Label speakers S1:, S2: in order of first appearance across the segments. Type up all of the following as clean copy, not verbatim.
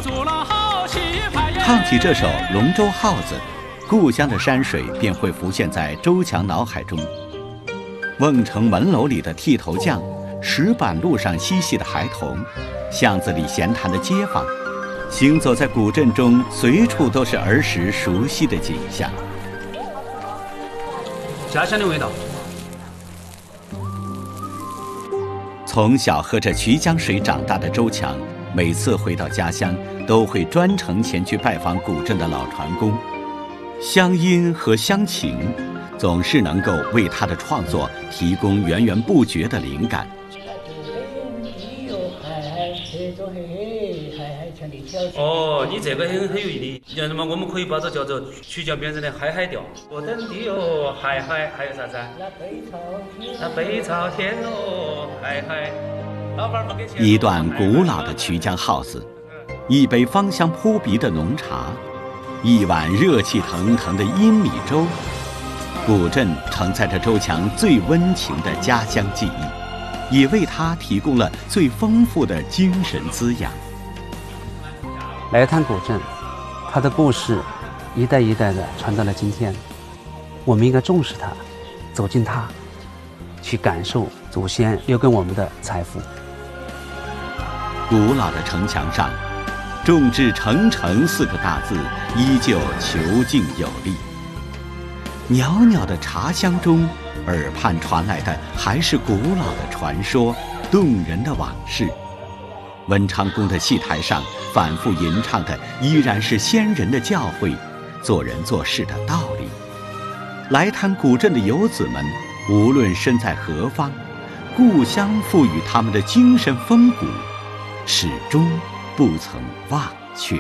S1: 唱起这首《龙舟号子》，故乡的山水便会浮现在周强脑海中。瓮城门楼里的剃头匠，石板路上嬉戏的孩童，巷子里闲谈的街坊，行走在古镇中，随处都是儿时熟悉的景象。
S2: 家乡的味道。
S1: 从小喝着衢江水长大的周强，每次回到家乡，都会专程前去拜访古镇的老船工。乡音和乡情，总是能够为他的创作提供源源不绝的灵感。
S2: 哦，你这个很有意义。你看什么？我们可以把这叫做曲江边上的嗨嗨调。我等你哟，嗨嗨，还有啥子？那北朝天哦，嗨嗨。老板不给钱。
S1: 一段古老的衢江号子，一杯芳香扑鼻的浓茶，一碗热气腾腾的阴米粥。古镇承载着周强最温情的家乡记忆，也为他提供了最丰富的精神滋养。
S3: 来谈古镇，它的故事一代一代的传到了今天，我们应该重视它，走进它，去感受祖先留给我们的财富。
S1: 古老的城墙上，众志成城4个大字依旧遒劲有力。袅袅的茶香中，耳畔传来的还是古老的传说，动人的往事。文昌宫的戏台上反复吟唱的依然是先人的教诲，做人做事的道理。来谈古镇的游子们，无论身在何方，故乡赋予他们的精神风骨，始终不曾忘却。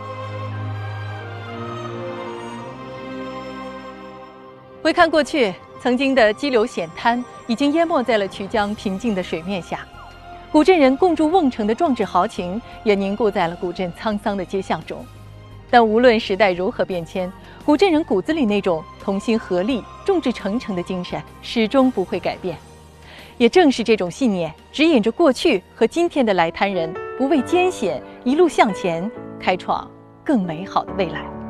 S4: 回看过去，曾经的激流险滩已经淹没在了衢江平静的水面下，古镇人共筑瓮城的壮志豪情也凝固在了古镇沧桑的街巷中。但无论时代如何变迁，古镇人骨子里那种同心合力、众志成城的精神始终不会改变。也正是这种信念，指引着过去和今天的来滩人不畏艰险，一路向前，开创更美好的未来。